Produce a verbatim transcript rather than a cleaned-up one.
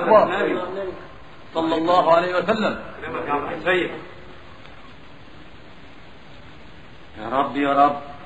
الأخبار صلى الله عليه وسلم. يا رب يا رب.